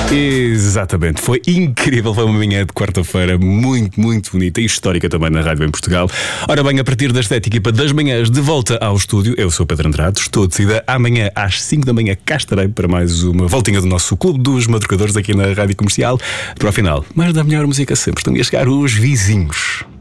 Exatamente, foi incrível, foi uma manhã de quarta-feira muito, muito bonita e histórica também na Rádio em Portugal. Ora bem, a partir das 7, equipa das manhãs de volta ao estúdio. Eu sou o Pedro Andrade, estou decidida. Amanhã às 5 da manhã cá estarei para mais uma voltinha do nosso Clube dos Madrugadores aqui na Rádio Comercial. Para o final, mais da melhor música sempre, estão a chegar os vizinhos.